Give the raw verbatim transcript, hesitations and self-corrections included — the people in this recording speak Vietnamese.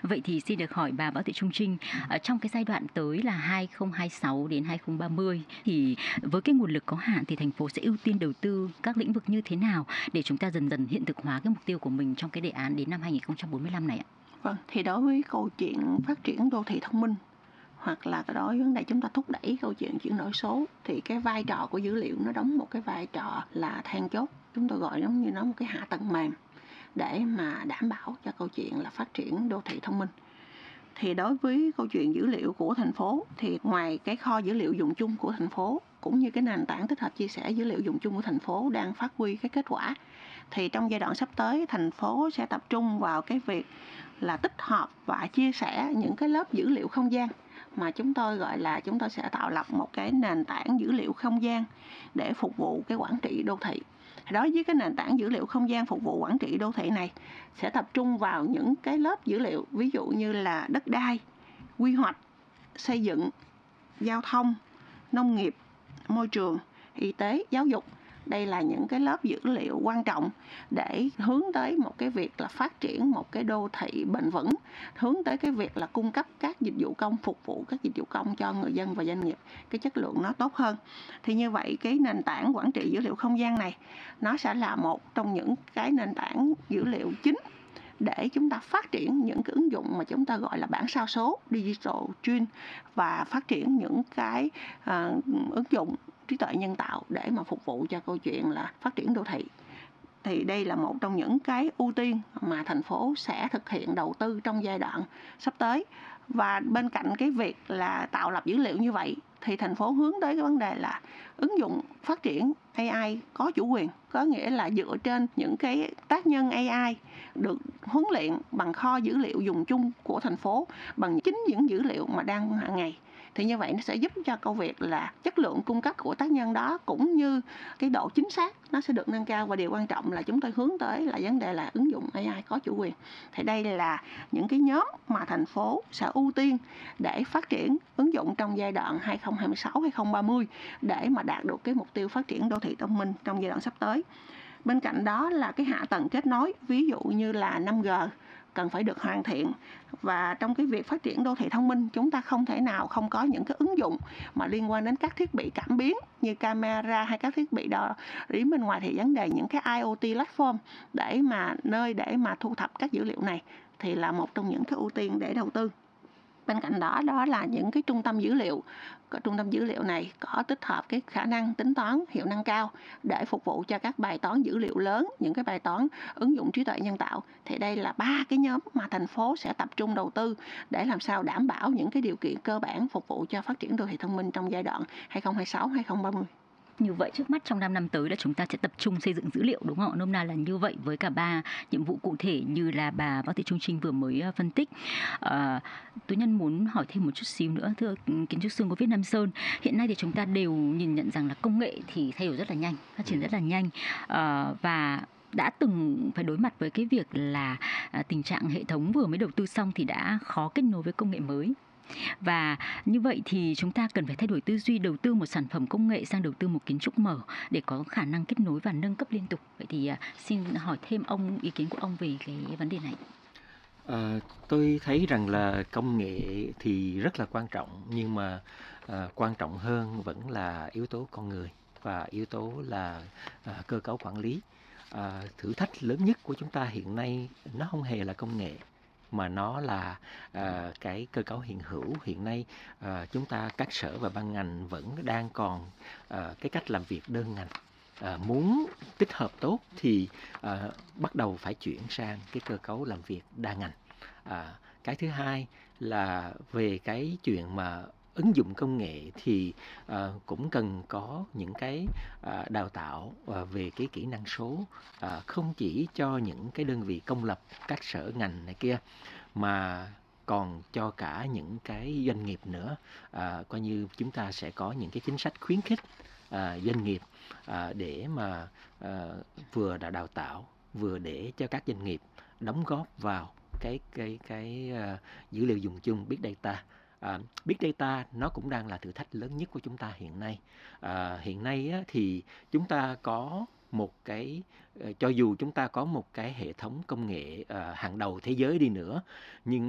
Vậy thì xin được hỏi bà Võ Thị Trung Trinh, ở trong cái giai đoạn tới là hai không hai sáu đến hai không ba mươi thì với cái nguồn lực có hạn thì thành phố sẽ ưu tiên đầu tư các lĩnh vực như thế nào để chúng ta dần dần hiện thực hóa cái mục tiêu của mình trong cái đề án đến năm hai không bốn lăm này ạ? Vâng, thì đối với câu chuyện phát triển đô thị thông minh hoặc là đối với vấn đề chúng ta thúc đẩy câu chuyện chuyển đổi số thì cái vai trò của dữ liệu nó đóng một cái vai trò là then chốt. Chúng tôi gọi giống như nó một cái hạ tầng mềm để mà đảm bảo cho câu chuyện là phát triển đô thị thông minh. Thì đối với câu chuyện dữ liệu của thành phố thì ngoài cái kho dữ liệu dùng chung của thành phố cũng như cái nền tảng tích hợp chia sẻ dữ liệu dùng chung của thành phố đang phát huy cái kết quả, thì trong giai đoạn sắp tới thành phố sẽ tập trung vào cái việc là tích hợp và chia sẻ những cái lớp dữ liệu không gian mà chúng tôi gọi là chúng tôi sẽ tạo lập một cái nền tảng dữ liệu không gian để phục vụ cái quản trị đô thị. Đối với cái nền tảng dữ liệu không gian phục vụ quản trị đô thị này sẽ tập trung vào những cái lớp dữ liệu ví dụ như là đất đai, quy hoạch, xây dựng, giao thông, nông nghiệp, môi trường, y tế, giáo dục. Đây là những cái lớp dữ liệu quan trọng để hướng tới một cái việc là phát triển một cái đô thị bền vững, hướng tới cái việc là cung cấp các dịch vụ công, phục vụ các dịch vụ công cho người dân và doanh nghiệp, cái chất lượng nó tốt hơn. Thì như vậy cái nền tảng quản trị dữ liệu không gian này nó sẽ là một trong những cái nền tảng dữ liệu chính để chúng ta phát triển những cái ứng dụng mà chúng ta gọi là bản sao số, digital twin, và phát triển những cái uh, ứng dụng trí tuệ nhân tạo để mà phục vụ cho câu chuyện là phát triển đô thị. Thì đây là một trong những cái ưu tiên mà thành phố sẽ thực hiện đầu tư trong giai đoạn sắp tới. Và bên cạnh cái việc là tạo lập dữ liệu như vậy thì thành phố hướng tới cái vấn đề là ứng dụng phát triển a i có chủ quyền, có nghĩa là dựa trên những cái tác nhân a i được huấn luyện bằng kho dữ liệu dùng chung của thành phố, bằng chính những dữ liệu mà đang hàng ngày. Thì như vậy nó sẽ giúp cho câu việc là chất lượng cung cấp của tác nhân đó cũng như cái độ chính xác nó sẽ được nâng cao, và điều quan trọng là chúng tôi hướng tới là vấn đề là ứng dụng a i có chủ quyền. Thì đây là những cái nhóm mà thành phố sẽ ưu tiên để phát triển ứng dụng trong giai đoạn hai không hai sáu đến hai không ba mươi để mà đạt được cái mục tiêu phát triển đô thị thông minh trong giai đoạn sắp tới. Bên cạnh đó là cái hạ tầng kết nối, ví dụ như là năm G cần phải được hoàn thiện. Và trong cái việc phát triển đô thị thông minh, chúng ta không thể nào không có những cái ứng dụng mà liên quan đến các thiết bị cảm biến như camera hay các thiết bị đo đếm bên ngoài, thì vấn đề những cái IoT platform để mà nơi để mà thu thập các dữ liệu này thì là một trong những cái ưu tiên để đầu tư. Bên cạnh đó đó là những cái trung tâm dữ liệu. Trung tâm dữ liệu này có tích hợp cái khả năng tính toán hiệu năng cao để phục vụ cho các bài toán dữ liệu lớn, những cái bài toán ứng dụng trí tuệ nhân tạo. Thì đây là ba cái nhóm mà thành phố sẽ tập trung đầu tư để làm sao đảm bảo những cái điều kiện cơ bản phục vụ cho phát triển đô thị thông minh trong giai đoạn hai không hai sáu đến hai không ba mươi. Như vậy trước mắt trong năm năm tới là chúng ta sẽ tập trung xây dựng dữ liệu, đúng không? Nôm na là như vậy, với cả ba nhiệm vụ cụ thể như là bà Võ Thị Trung Trinh vừa mới phân tích. À, Tú Nhân muốn hỏi thêm một chút xíu nữa, thưa kiến trúc sư Ngô Viết Nam Sơn. Hiện nay thì chúng ta đều nhìn nhận rằng là công nghệ thì thay đổi rất là nhanh, phát triển rất là nhanh, à, và đã từng phải đối mặt với cái việc là à, tình trạng hệ thống vừa mới đầu tư xong thì đã khó kết nối với công nghệ mới. Và như vậy thì chúng ta cần phải thay đổi tư duy, đầu tư một sản phẩm công nghệ sang đầu tư một kiến trúc mở để có khả năng kết nối và nâng cấp liên tục. Vậy thì xin hỏi thêm ông ý kiến của ông về cái vấn đề này. À, tôi thấy rằng là công nghệ thì rất là quan trọng, nhưng mà à, quan trọng hơn vẫn là yếu tố con người và yếu tố là à, cơ cấu quản lý. À, thử thách lớn nhất của chúng ta hiện nay nó không hề là công nghệ, mà nó là à, cái cơ cấu hiện hữu. Hiện nay à, chúng ta các sở và ban ngành vẫn đang còn à, cái cách làm việc đơn ngành. À, muốn tích hợp tốt thì à, bắt đầu phải chuyển sang cái cơ cấu làm việc đa ngành. À, cái thứ hai là về cái chuyện mà ứng dụng công nghệ thì à, cũng cần có những cái à, đào tạo à, về cái kỹ năng số, à, không chỉ cho những cái đơn vị công lập, các sở ngành này kia, mà còn cho cả những cái doanh nghiệp nữa. À, coi như chúng ta sẽ có những cái chính sách khuyến khích à, doanh nghiệp à, để mà à, vừa là đào tạo, vừa để cho các doanh nghiệp đóng góp vào cái cái cái uh, dữ liệu dùng chung Big Data. Uh, Big Data nó cũng đang là thử thách lớn nhất của chúng ta hiện nay. Uh, hiện nay á, thì chúng ta có một cái uh, cho dù chúng ta có một cái hệ thống công nghệ uh, hàng đầu thế giới đi nữa, nhưng